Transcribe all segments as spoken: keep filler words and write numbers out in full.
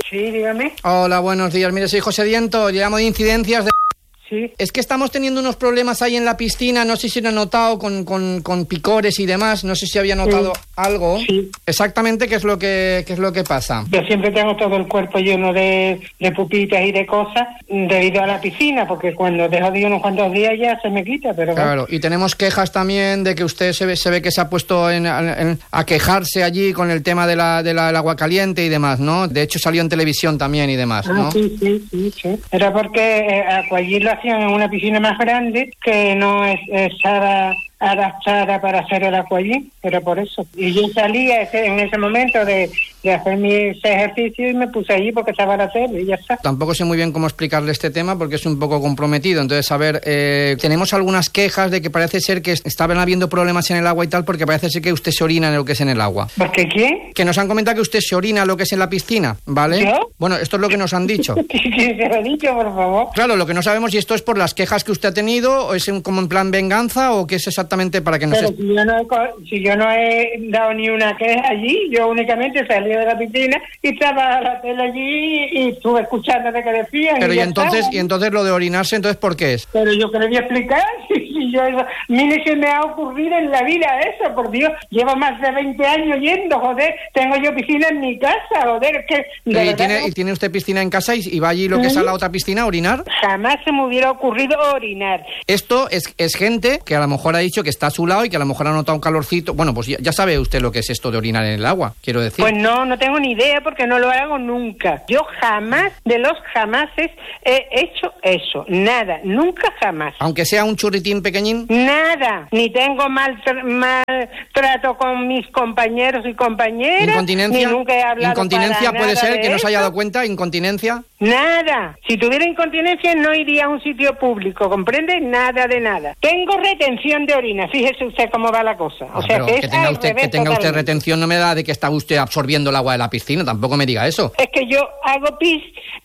Sí, dígame. Hola, buenos días. Mire, soy José Diento, llamo de incidencias de... Sí. Es que estamos teniendo unos problemas ahí en la piscina, no sé si lo han notado con, con, con picores y demás, no sé si había notado sí. algo. Sí. Exactamente, ¿qué es lo que qué es lo que pasa? Yo siempre tengo todo el cuerpo lleno de, de pupitas y de cosas debido a la piscina, porque cuando dejo de ir unos cuantos días ya se me quita, pero... Claro, bueno. Y tenemos quejas también de que usted se ve, se ve que se ha puesto en, en, a quejarse allí con el tema de la, de la, del agua caliente y demás, ¿no? De hecho salió en televisión también y demás, ¿no? Ah, sí, sí, sí, sí. Era porque eh, allí lo hacían en una piscina más grande que no es, estaba adaptada para hacer el aquagym, pero por eso. Y yo salía ese, en ese momento de, de hacer mi ese ejercicio y me puse allí porque estaba la tele y ya está. Tampoco sé muy bien cómo explicarle este tema porque es un poco comprometido. Entonces, a ver, eh, tenemos algunas quejas de que parece ser que estaban habiendo problemas en el agua y tal, porque parece ser que usted se orina en lo que es en el agua. ¿Por qué quién? Que nos han comentado que usted se orina en lo que es en la piscina, ¿vale? ¿Yo? Bueno, esto es lo que nos han dicho. ¿Quién se lo ha dicho, por favor? Claro, lo que no sabemos si esto es por las quejas que usted ha tenido, o es un, como en plan venganza, o qué es exactamente para que nos... Pero si yo, no he, si yo no he dado ni una queja allí, yo únicamente salí de la piscina y estaba la tele allí y estuve escuchando lo que decían. Pero y, y ya entonces está. y entonces lo de orinarse, entonces ¿por qué es? Pero yo que le voy a explicar, si yo eso, mire, se me ha ocurrido en la vida eso, por Dios, llevo más de veinte años yendo, joder, tengo yo piscina en mi casa, joder, es que... ¿Y tiene, no... ¿Y tiene usted piscina en casa y, y va allí lo que es a la otra piscina a orinar? Jamás se me hubiera ocurrido orinar. Esto es, es gente que a lo mejor ha dicho que está a su lado y que a lo mejor ha notado un calorcito. Bueno, pues ya, ya sabe usted lo que es esto de orinar en el agua, quiero decir. Pues no, no tengo ni idea porque no lo hago nunca. Yo jamás, de los jamases, he hecho eso. Nada, nunca jamás. Aunque sea un churritín pequeñín. Nada, ni tengo mal, tra- mal trato con mis compañeros y compañeras. Incontinencia. Ni nunca he hablado Incontinencia para puede nada ser de que no se haya eso. dado cuenta. Incontinencia. Nada. Si tuviera incontinencia no iría a un sitio público, ¿comprende? Nada de nada. Tengo retención de orina, fíjese usted cómo va la cosa. O Ah, sea, pero que, que es tenga al usted revés que tenga usted totalmente. retención no me da de que está usted absorbiendo el agua de la piscina, tampoco me diga eso. Es que yo hago pis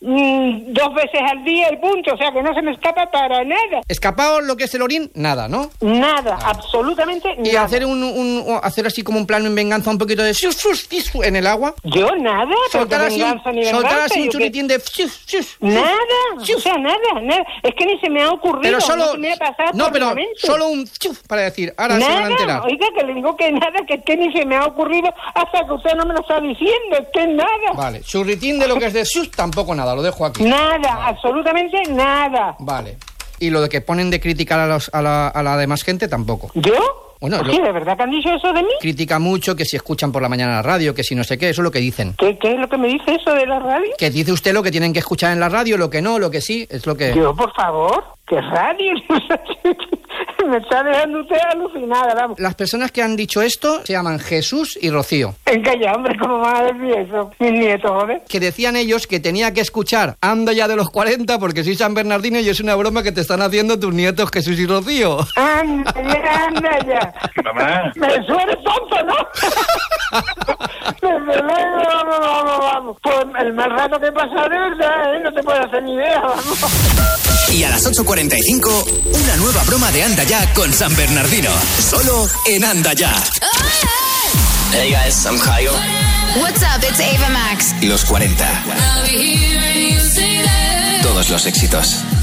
mmm, dos veces al día y punto, o sea que no se me escapa para nada. Escapado lo que es el orín, nada, ¿no? Nada, absolutamente Y nada. hacer un, un hacer así como un plano en venganza un poquito de sus, sus, sus, en el agua. Yo nada, Soltar porque así, venganza ni soltar venganza, así un yo que- churritín de sus, sus, sus. Nada, o sea, nada, nada. Es que ni se me ha ocurrido, Pero solo no se me ha pasado no, por pero la mente. solo un chuf para decir, ahora se van a Nada, enterar. oiga, que le digo que nada, que es que ni se me ha ocurrido hasta que usted no me lo está diciendo, es que nada. Vale, churritín de lo que es de sus tampoco nada, lo dejo aquí. Nada, absolutamente nada. Vale. Y lo de que ponen de criticar a, los, a, la, a la demás gente tampoco. ¿Yo? Bueno, ¿Sí, lo- de verdad que han dicho eso de mí? Critica mucho que si escuchan por la mañana la radio, que si no sé qué, eso es lo que dicen. ¿Qué, qué es lo que me dice eso de la radio? Que dice usted lo que tienen que escuchar en la radio, lo que no, lo que sí, es lo que... Yo, por favor, ¿qué radio? Me está dejando usted alucinada, vamos. Las personas que han dicho esto se llaman Jesús y Rocío. En calla, hombre, ¿cómo van a decir eso? Mis nietos, joder. Que decían ellos que tenía que escuchar Anda ya de los cuarenta porque soy San Bernardino y es una broma que te están haciendo tus nietos Jesús y Rocío. Anda ya, anda ya. Mamá. Me suena tonto, ¿no? Desde luego, vamos, vamos, vamos. Pues el más rato que he pasado de verdad, ¿eh? No te puedes hacer ni idea, vamos. Y a las ocho cuarenta y cinco, una nueva broma de Anda Ya con San Bernardino. Solo en Anda Ya. Hey guys, I'm Kygo. What's up? It's Ava Max. Los cuarenta. Todos los éxitos.